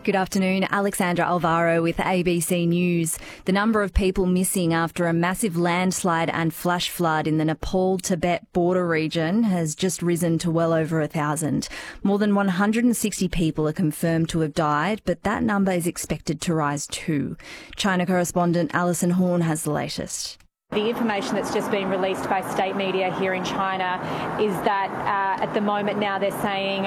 Good afternoon, Alexandra Alvaro with ABC News. The number of people missing after a massive landslide and flash flood in the Nepal-Tibet border region has just risen to well over 1,000. More than 160 people are confirmed to have died, but that number is expected to rise too. China correspondent Alison Horn has the latest. The information that's just been released by state media here in China is that at the moment now they're saying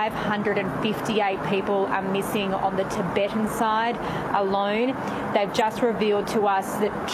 558 people are missing on the Tibetan side alone. They've just revealed to us that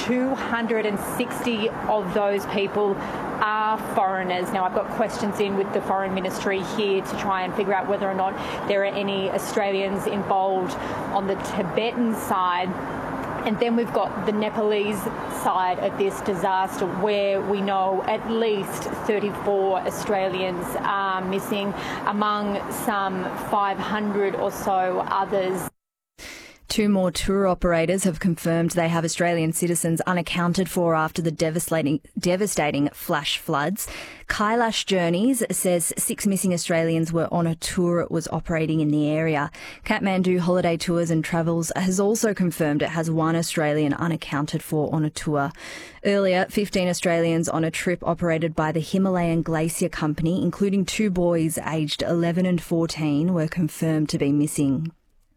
260 of those people are foreigners. Now, I've got questions in with the Foreign Ministry here to try and figure out whether or not there are any Australians involved on the Tibetan side. And then we've got the Nepalese side of this disaster where we know at least 34 Australians are missing, among some 500 or so others. Two more tour operators have confirmed they have Australian citizens unaccounted for after the devastating flash floods. Kailash Journeys says 6 missing Australians were on a tour it was operating in the area. Kathmandu Holiday Tours and Travels has also confirmed it has 1 Australian unaccounted for on a tour. Earlier, 15 Australians on a trip operated by the Himalayan Glacier Company, including 2 boys aged 11 and 14, were confirmed to be missing.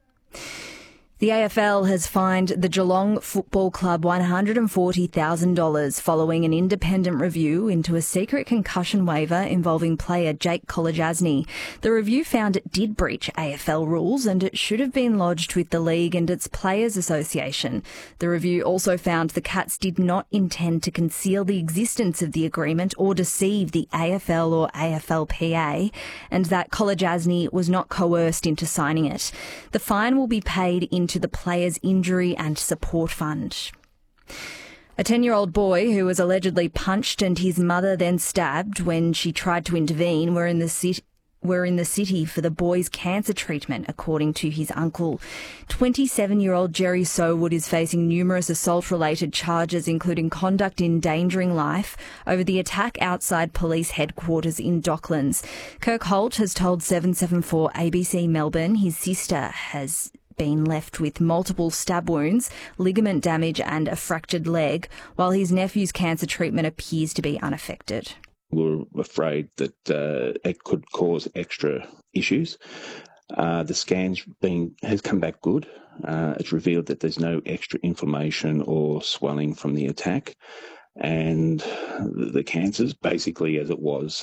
The AFL has fined the Geelong Football Club $140,000 following an independent review into a secret concussion waiver involving player Jake Kolodjasny. The review found it did breach AFL rules and it should have been lodged with the league and its Players Association. The review also found the Cats did not intend to conceal the existence of the agreement or deceive the AFL or AFLPA, and that Kolodjasny was not coerced into signing it. The fine will be paid into the Players' Injury and Support Fund. A 10-year-old boy who was allegedly punched and his mother then stabbed when she tried to intervene were in the city for the boy's cancer treatment, according to his uncle. 27-year-old Jerry Sowood is facing numerous assault-related charges, including conduct endangering life, over the attack outside police headquarters in Docklands. Kirk Holt has told 774 ABC Melbourne his sister has been left with multiple stab wounds, ligament damage and a fractured leg, while his nephew's cancer treatment appears to be unaffected. We're afraid that it could cause extra issues. The scans has come back good. It's revealed that there's no extra inflammation or swelling from the attack, and the cancer's basically as it was.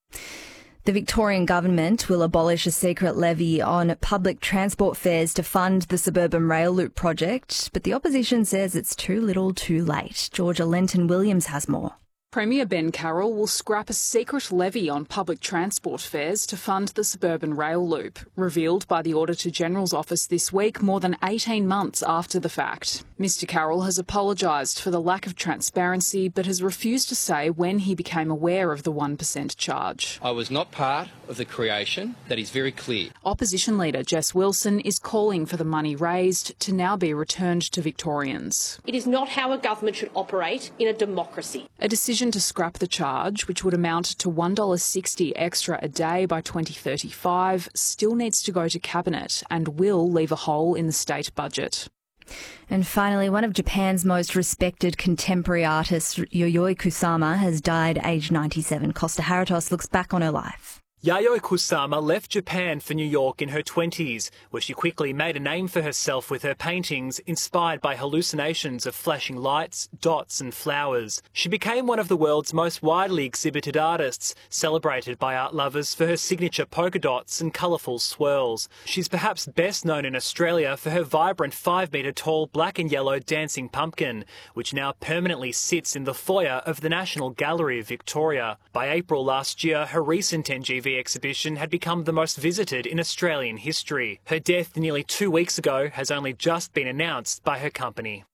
The Victorian government will abolish a secret levy on public transport fares to fund the suburban rail loop project, but the opposition says it's too little too late. Georgia Lenton-Williams has more. Premier Ben Carroll will scrap a secret levy on public transport fares to fund the suburban rail loop, revealed by the Auditor-General's office this week more than 18 months after the fact. Mr Carroll has apologised for the lack of transparency but has refused to say when he became aware of the 1% charge. I was not part of the creation. That is very clear. Opposition leader Jess Wilson is calling for the money raised to now be returned to Victorians. It is not how a government should operate in a democracy. A decision to scrap the charge, which would amount to $1.60 extra a day by 2035, still needs to go to Cabinet and will leave a hole in the state budget. And finally, one of Japan's most respected contemporary artists, Yayoi Kusama, has died aged 97. Costa Haratos looks back on her life. Yayoi Kusama left Japan for New York in her 20s, where she quickly made a name for herself with her paintings inspired by hallucinations of flashing lights, dots and flowers. She became one of the world's most widely exhibited artists, celebrated by art lovers for her signature polka dots and colourful swirls. She's perhaps best known in Australia for her vibrant 5-metre-tall black and yellow dancing pumpkin, which now permanently sits in the foyer of the National Gallery of Victoria. By April last year, her recent NGV exhibition had become the most visited in Australian history. Her death nearly 2 weeks ago has only just been announced by her company.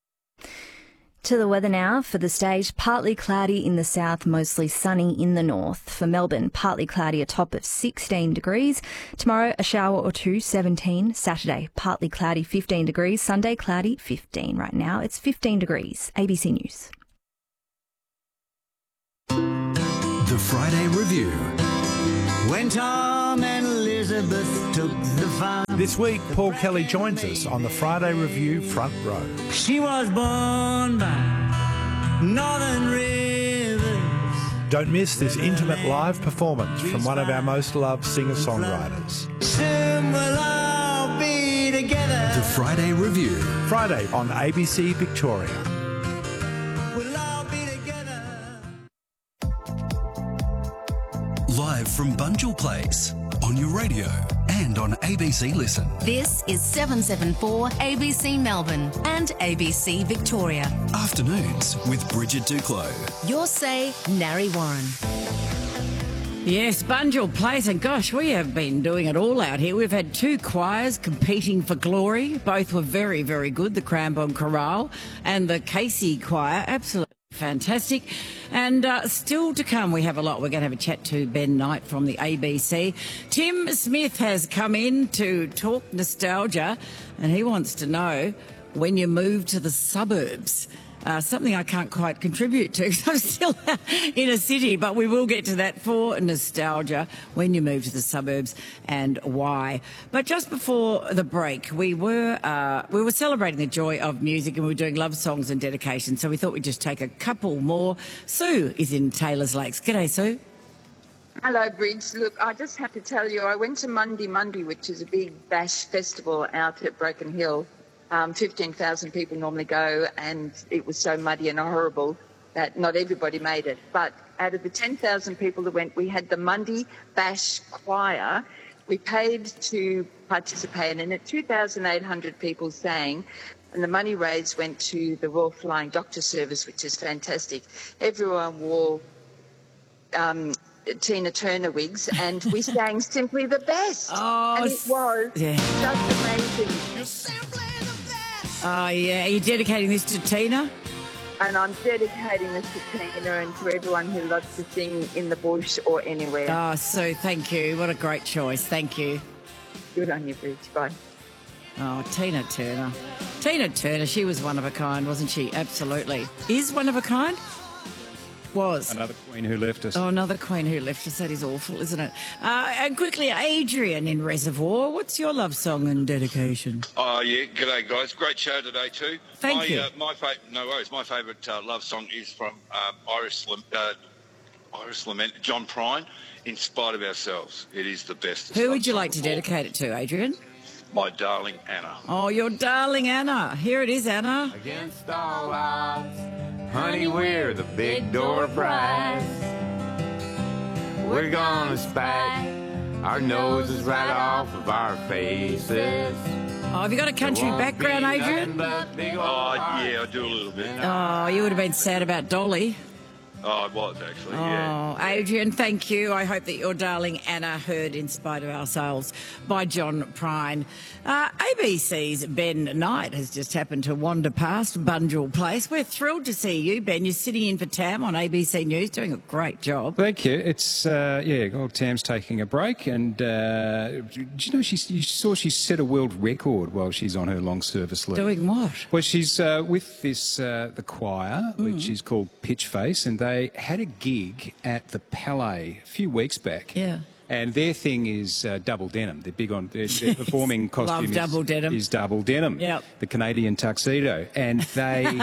To the weather now for the state. Partly cloudy in the south, mostly sunny in the north. For Melbourne, partly cloudy, a top of 16 degrees. Tomorrow, a shower or two, 17. Saturday, partly cloudy, 15 degrees. Sunday, cloudy, 15. Right now, it's 15 degrees. ABC News. The Friday Review. When Tom and Elizabeth took the farm This week, Paul Kelly joins us on the Friday Review Front Row. She was born by Northern Rivers. Don't miss this intimate live performance from one of our most loved singer-songwriters. Soon we'll all be together. The Friday Review. Friday on ABC Victoria. We'll all be together. Live from Bunjil Place, on your radio and on ABC Listen. This is 774 ABC Melbourne and ABC Victoria. Afternoons with Bridget Duclos. Your say, Nari Warren. Yes, Bunjil Place, and gosh, we have been doing it all out here. We've had two choirs competing for glory. Both were very, very good, the Cranbourne Chorale and the Casey Choir. Absolutely fantastic. And still to come, we have a lot. We're going to have a chat to Ben Knight from the ABC. Tim Smith has come in to talk nostalgia, and he wants to know when you move to the suburbs. Something I can't quite contribute to because I'm still in a city, but we will get to that for nostalgia, when you move to the suburbs and why. But just before the break, we were celebrating the joy of music and we were doing love songs and dedications, so we thought we'd just take a couple more. Sue is in Taylors Lakes. G'day, Sue. Hello, Bridge. Look, I just have to tell you, I went to Mundi, which is a big bash festival out at Broken Hill. 15,000 people normally go, and it was so muddy and horrible that not everybody made it. But out of the 10,000 people that went, we had the Mundi Bash Choir. We paid to participate, and at 2,800 people sang, and the money raised went to the Royal Flying Doctor Service, which is fantastic. Everyone wore Tina Turner wigs, and we sang Simply the Best. Oh, and it was just amazing. Oh, yeah. Are you dedicating this to Tina? And I'm dedicating this to Tina and to everyone who loves to sing in the bush or anywhere. Oh, Sue, thank you. What a great choice. Thank you. Good on you, Bridge. Bye. Oh, Tina Turner. Tina Turner, she was one of a kind, wasn't she? Absolutely. Is one of a kind? Was. Another queen who left us. Oh, another queen who left us. That is awful, isn't it? And quickly, Adrian in Reservoir. What's your love song and dedication? Oh, yeah. G'day, guys. Great show today, too. Thank you. My favourite love song is from Irish Lament, John Prine, In Spite of Ourselves. It is the best. Who would you like to dedicate it to, Adrian? My darling Anna. Oh, your darling Anna. Here it is, Anna. Against all odds, honey, we're the big door prize. We're gonna spike our noses right off of our faces. Oh, have you got a country background, Adrian? Oh, yeah, I do a little bit. Oh, you would have been sad about Dolly. Oh, it was actually, yeah. Oh, Adrian, thank you. I hope that your darling Anna heard In Spite of Ourselves by John Prine. ABC's Ben Knight has just happened to wander past Bunjil Place. We're thrilled to see you, Ben. You're sitting in for Tam on ABC News, doing a great job. Thank you. It's, Tam's taking a break, and did you know she set a world record while she's on her long service leave? Doing what? Well, she's with the choir, which is called Pitchface, and they had a gig at the Palais a few weeks back. Yeah. And their thing is double denim. They're big on their performing costume. Love double denim. Is double denim. Yep. The Canadian tuxedo. And they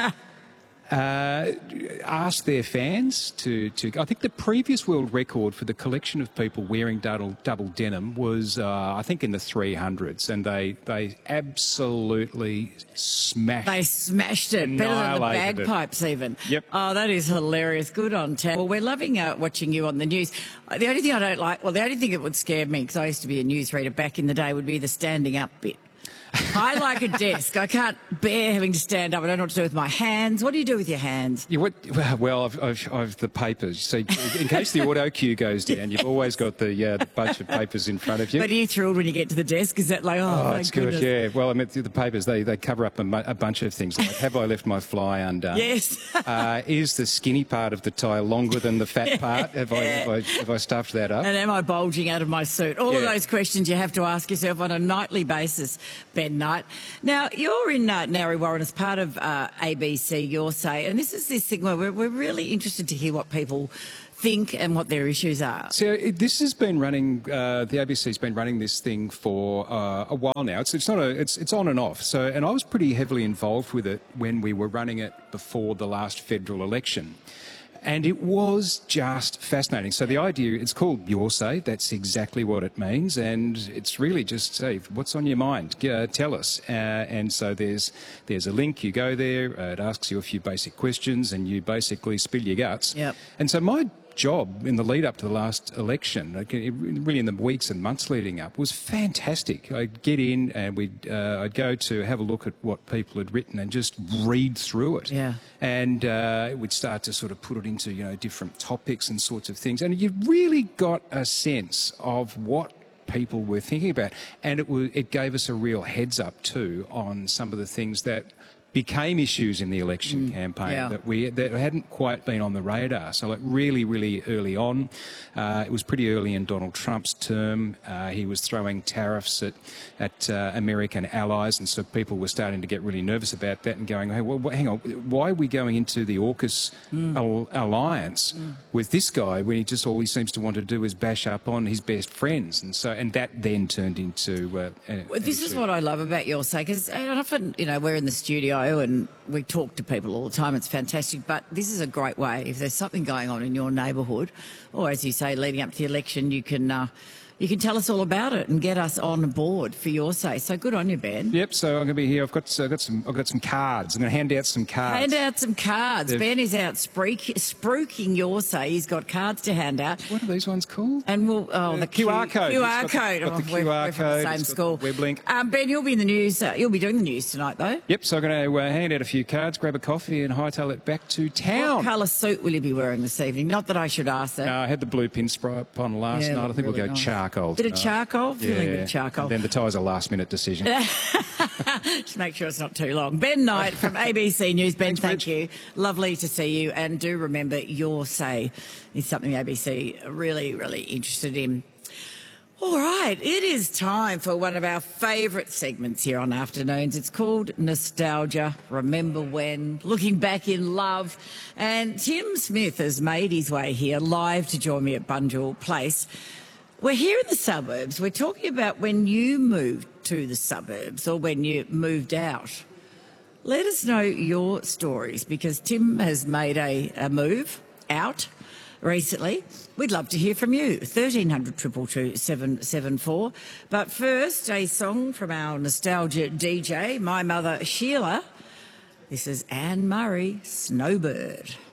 asked their fans to. I think the previous world record for the collection of people wearing double denim was, I think, in the 300s, and they absolutely smashed. They smashed it better than the bagpipes, even. Yep. Oh, that is hilarious. Good on Tam. Well, we're loving watching you on the news. The only thing I don't like, the only thing that would scare me, because I used to be a newsreader back in the day, would be the standing up bit. I like a desk. I can't bear having to stand up. I don't know what to do with my hands. What do you do with your hands? I've the papers. So in case the auto cue goes down, you've always got the bunch of papers in front of you. But are you thrilled when you get to the desk? Is that like, it's good, yeah. Well, I mean, the papers, they cover up a bunch of things. Like, have I left my fly undone? Yes. Is the skinny part of the tie longer than the fat part? Have I stuffed that up? And am I bulging out of my suit? All of those questions you have to ask yourself on a nightly basis, Ben Knight. Now, you're in Nari Warren as part of ABC Your Say, and this is this thing where we're really interested to hear what people think and what their issues are? So this has been running. The ABC's been running this thing for a while now. It's on and off. So, and I was pretty heavily involved with it when we were running it before the last federal election. And it was just fascinating. So the idea, it's called Your Say. That's exactly what it means. And it's really just, say, what's on your mind? Tell us. And so there's a link. You go there. It asks you a few basic questions, and you basically spill your guts. Yep. And so my job in the lead up to the last election, really in the weeks and months leading up, was fantastic. I'd get in and I'd go to have a look at what people had written and just read through it. Yeah. And we'd start to sort of put it into, different topics and sorts of things. And you really got a sense of what people were thinking about. And it gave us a real heads up too on some of the things that became issues in the election campaign that hadn't quite been on the radar. So really, really early on, it was pretty early in Donald Trump's term. He was throwing tariffs at American allies, and so people were starting to get really nervous about that and going, hey, well, hang on, why are we going into the AUKUS alliance with this guy when all he seems to want to do is bash up on his best friends? And that then turned into... this is what I love about Your Say, because often, we're in the studio and we talk to people all the time. It's fantastic. But this is a great way. If there's something going on in your neighbourhood, or as you say, leading up to the election, you can tell us all about it and get us on board for Your Say. So good on you, Ben. Yep. So I'm going to be here. I've got some cards. I'm going to hand out some cards. Hand out some cards. Ben is out spruiking Your Say. He's got cards to hand out. What are these ones called? And the QR code. QR code. Got the QR code. From the same school. Web link. Ben, you'll be in the news. You'll be doing the news tonight, though. Yep. So I'm going to hand out a few cards, grab a coffee, and hightail it back to town. What colour suit will you be wearing this evening? Not that I should ask that. No, I had the blue pinstripe on last night. I think really we'll go charcoal. Bit of charcoal. Feeling a bit of charcoal. And then the tie's a last-minute decision. Just make sure it's not too long. Ben Knight from ABC News. Ben, thank you. Lovely to see you. And do remember, Your Say is something the ABC are really, really interested in. All right, it is time for one of our favourite segments here on Afternoons. It's called Nostalgia, Remember When, looking back in love. And Tim Smith has made his way here live to join me at Bunjil Place. We're here in the suburbs. We're talking about when you moved to the suburbs or when you moved out. Let us know your stories, because Tim has made a move out recently. We'd love to hear from you. 1300 222 774. But first, a song from our nostalgia DJ, my mother Sheila. This is Anne Murray, Snowbird.